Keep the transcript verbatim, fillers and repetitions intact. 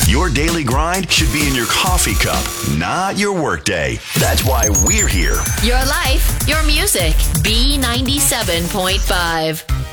Your daily grind should be in your coffee cup, not your workday. That's why we're here. Your life, your music. B ninety-seven point five.